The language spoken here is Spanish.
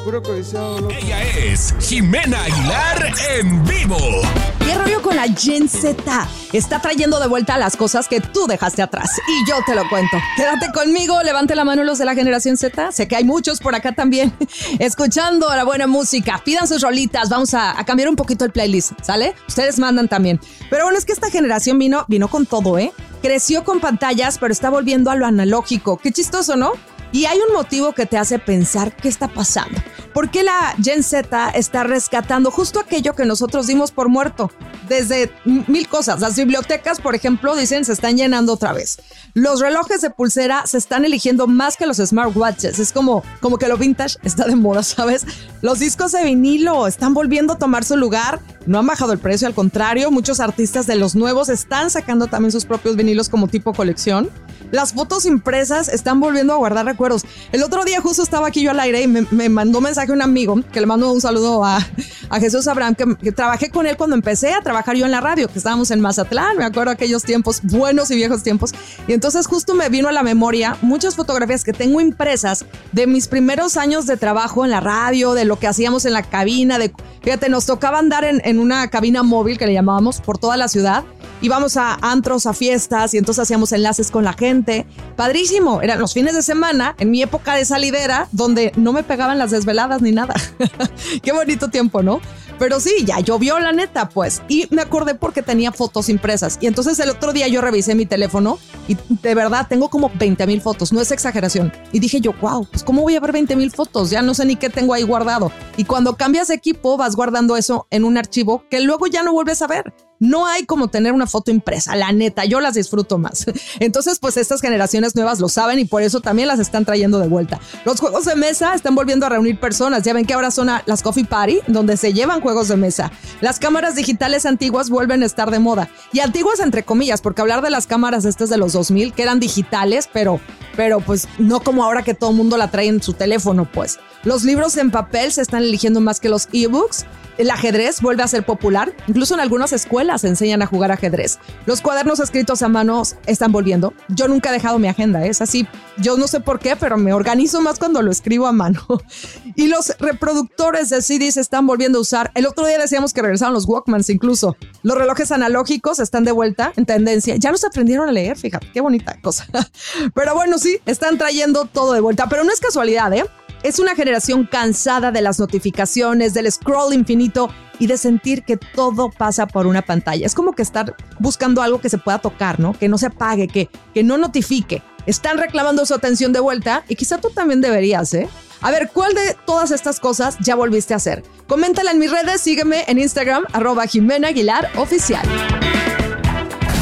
puro codiciado, loco. Ella es Jimena Aguilar en vivo. ¿Qué rollo con la Gen Z? Está trayendo de vuelta las cosas que tú dejaste atrás. Y yo te lo cuento. Quédate conmigo, levante la mano los de la generación Z. Sé que hay muchos por acá también. Escuchando la buena música. Pidan sus rolitas. Vamos a cambiar un poquito el playlist, ¿sale? Ustedes mandan también. Pero bueno, es que esta generación vino con todo, ¿eh? Creció con pantallas, pero está volviendo a lo analógico. Qué chistoso, ¿no? Y hay un motivo que te hace pensar qué está pasando. ¿Por qué la Gen Z está rescatando justo aquello que nosotros dimos por muerto? Desde mil cosas. Las bibliotecas, por ejemplo, dicen se están llenando otra vez. Los relojes de pulsera se están eligiendo más que los smartwatches. Es como que lo vintage está de moda, ¿sabes? Los discos de vinilo están volviendo a tomar su lugar. No han bajado el precio, al contrario. Muchos artistas de los nuevos están sacando también sus propios vinilos como tipo colección. Las fotos impresas están volviendo a guardar recuerdos. El otro día justo estaba aquí yo al aire y me mandó mensaje un amigo, que le mando un saludo a Jesús Abraham, que trabajé con él cuando empecé a trabajar yo en la radio, que estábamos en Mazatlán, me acuerdo aquellos tiempos, buenos y viejos tiempos. Y entonces justo me vino a la memoria muchas fotografías que tengo impresas de mis primeros años de trabajo en la radio, de lo que hacíamos en la cabina, fíjate, nos tocaba andar en una cabina móvil que le llamábamos por toda la ciudad. Íbamos a antros, a fiestas y entonces hacíamos enlaces con la gente. Padrísimo, eran los fines de semana, en mi época de salidera, donde no me pegaban las desveladas ni nada. Qué bonito tiempo, ¿no? Pero sí, ya llovió la neta, pues. Y me acordé porque tenía fotos impresas. Y entonces el otro día yo revisé mi teléfono y de verdad tengo como 20,000 fotos, no es exageración. Y dije yo, wow, pues ¿cómo voy a ver 20,000 fotos? Ya no sé ni qué tengo ahí guardado. Y cuando cambias de equipo vas guardando eso en un archivo que luego ya no vuelves a ver. No hay como tener una foto impresa, la neta, yo las disfruto más. Entonces, pues estas generaciones nuevas lo saben y por eso también las están trayendo de vuelta. Los juegos de mesa están volviendo a reunir personas. Ya ven que ahora son las coffee party, donde se llevan juegos de mesa. Las cámaras digitales antiguas vuelven a estar de moda. Y antiguas entre comillas, porque hablar de las cámaras estas de los 2000, que eran digitales, pero pues no como ahora que todo el mundo la trae en su teléfono, pues. Los libros en papel se están eligiendo más que los ebooks. El ajedrez vuelve a ser popular. Incluso en algunas escuelas enseñan a jugar ajedrez. Los cuadernos escritos a mano están volviendo. Yo nunca he dejado mi agenda, es así. Yo no sé por qué, pero me organizo más cuando lo escribo a mano. Y los reproductores de CDs se están volviendo a usar. El otro día decíamos que regresaron los Walkmans incluso. Los relojes analógicos están de vuelta en tendencia. Ya los aprendieron a leer, fíjate, qué bonita cosa. Pero bueno, sí, están trayendo todo de vuelta. Pero no es casualidad, ¿eh? Es una generación cansada de las notificaciones, del scroll infinito y de sentir que todo pasa por una pantalla. Es como que estar buscando algo que se pueda tocar, ¿no? Que no se apague, que no notifique. Están reclamando su atención de vuelta y quizá tú también deberías, ¿eh? A ver, ¿cuál de todas estas cosas ya volviste a hacer? Coméntala en mis redes, sígueme en Instagram, @Jimena Aguilar Oficial.